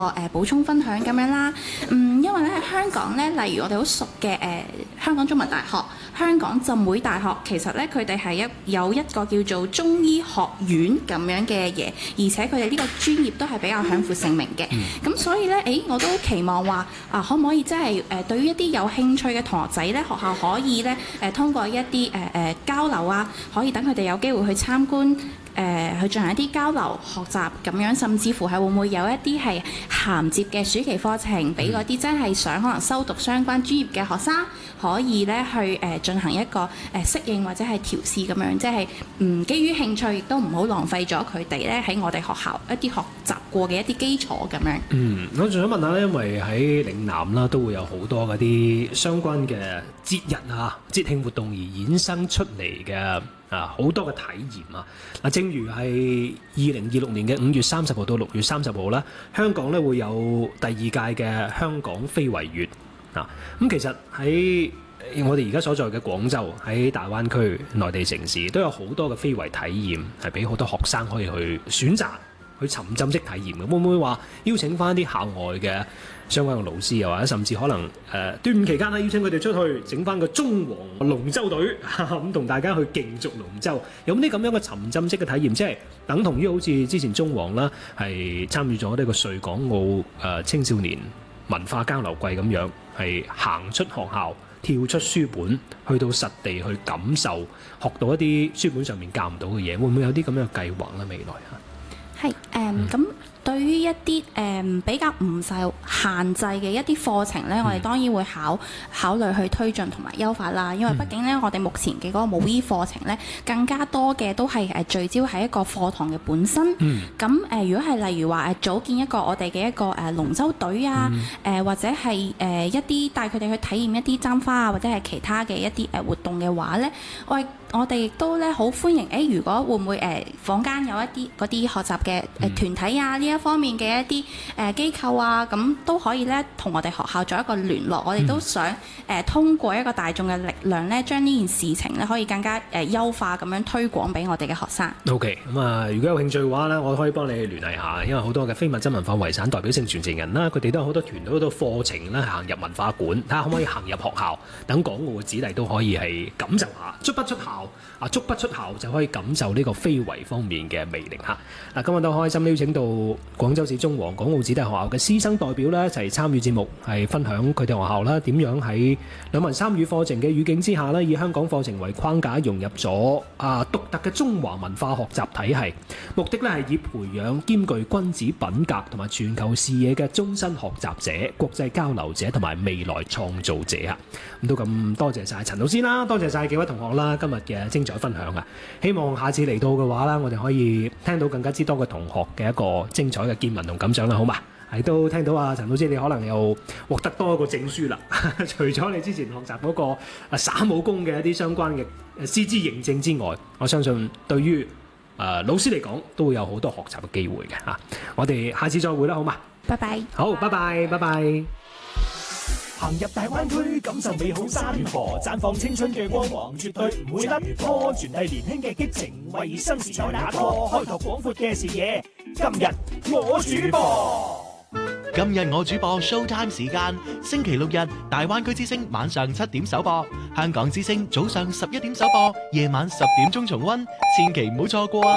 補充分享咁樣啦，因為咧香港咧，例如我哋好熟嘅香港中文大學、香港浸會大學，其實咧佢哋係有一個叫做中醫學院咁樣嘅嘢，而且佢哋呢個專業都係比較享負盛名嘅。咁所以咧，我都期望話可唔可以即係對於一啲有興趣嘅同學仔咧，學校可以咧通過一啲交流啊，可以等佢哋有機會去參觀。去進行一啲交流學習咁樣，甚至乎係會唔會有一啲係銜接嘅暑期課程，俾嗰啲真係想可能修讀相關專業嘅學生，可以咧去進行一個適應或者係調試咁樣，即係基於興趣，亦都唔好浪費咗佢哋咧喺我哋學校一啲學習過嘅一啲基礎咁樣。 我仲想問下咧，因為喺嶺南啦，都會有好多嗰啲相關嘅節日啊、節慶活動而衍生出嚟嘅。好多嘅體驗啊！嗱，正如係2026年嘅5月30號到6月30號啦，香港咧會有第2屆嘅香港非遺月啊！咁其實喺我哋而家所在嘅廣州，喺大灣區內地城市都有好多嘅非遺體驗，係俾好多學生可以去選擇去沉浸式體驗嘅。會唔會話邀請翻啲校外嘅相關嘅老師，又或者甚至可能端午期間咧邀請佢哋出去整翻個中華龍舟隊咁同大家去競逐龍舟，有冇啲咁樣嘅沉浸式嘅體驗？即係等同於好似之前中皇啦係參與咗呢個穗港澳青少年文化交流季咁樣，係行出學校跳出書本去到實地去感受，學到一啲書本上面教唔到嘅嘢，會唔會有啲咁樣嘅計劃咧？未來係咁。對於一啲比較唔受限制嘅一啲課程呢，我哋當然會考慮去推進同埋優化啦。因為畢竟呢，我哋目前嘅嗰個舞衣課程呢，更加多嘅都係聚焦喺一個課堂嘅本身。咁如果係例如話組建一個我哋嘅一個龍舟隊啊，或者係一啲帶佢哋去體驗一啲簪花啊，或者係其他嘅一啲活動嘅話呢，我哋亦都咧好歡迎。如果會唔會坊間有一啲嗰啲學習嘅團體啊，呢一方面嘅一啲機構啊，咁都可以咧同我哋學校做一個聯絡。我哋都想通過一個大眾嘅力量咧，將呢件事情咧可以更加優化咁樣推廣俾我哋嘅學生。 OK， 咁如果有興趣嘅話咧，我可以幫你聯繫下，因為好多嘅非物質文化遺產代表性傳承人啦，佢哋都有好多團隊、好多課程啦，行入文化館，睇下可唔可以行入學校，等港澳嘅子弟都可以係感受下，足不出校。足不出校就可以感受呢個非遺方面嘅魅力嚇。今日都開心邀請到廣州市中皇港澳子弟學校嘅師生代表咧一齊參與節目，係分享佢哋學校啦點樣喺兩文三語課程嘅語境之下咧，以香港課程為框架融入咗獨特嘅中華文化學習體系，目的咧係以培養兼具君子品格同埋全球視野嘅終身學習者、國際交流者同埋未來創造者啊！咁都咁多謝晒陳老師啦，多謝晒幾位同學啦，今日嘅精彩分享啊！希望下次嚟到嘅話啦，我哋可以聽到更加之多嘅同學嘅一個精彩嘅見聞同感想啦，好嘛？係都聽到陳老師你可能又獲得多一個證書啦，除咗你之前學習嗰個耍武功嘅一啲相關嘅師資認證之外，我相信對於老師嚟講都會有好多學習嘅機會嘅嚇。我哋下次再會啦，好嘛？ 拜拜。 好，拜拜，拜拜。 行入大灣區，感受美好沙田河，綻放青春嘅光芒，絕對唔會甩拖。傳遞年輕嘅激情，為新時代打 call，開拓廣闊嘅視野。今日我主播， 今日我主播 Showtime 時間，星期六日大灣區之聲晚上7點首播，香港之聲早上11點首播，夜晚10點鐘重溫，千祈唔好錯過啊！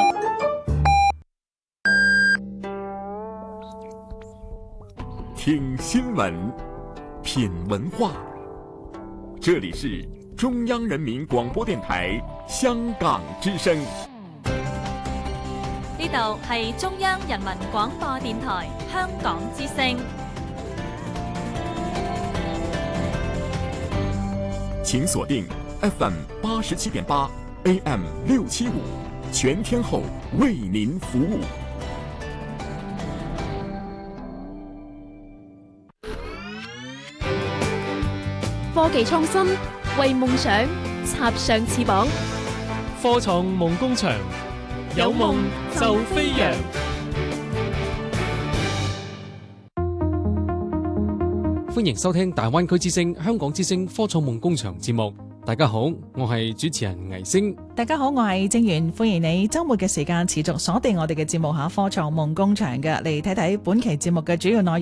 聽新聞，品文化，這裏是中央人民廣播電台香港之聲。 呢度係中央人民廣播電台香港之聲。 請鎖定 FM 87.8 AM 675，全天候為您服務。 科技創新，為夢想插上翅膀。 科創夢工場，有夢就飛揚。歡迎收聽大灣區之聲、香港之聲科創夢工場節目。 大家好，我係主持人倪星。 大家好，我係正源，歡迎你周末嘅時間持續鎖定我哋嘅節目下科創夢工場嘅，嚟睇睇本期節目嘅主要內容。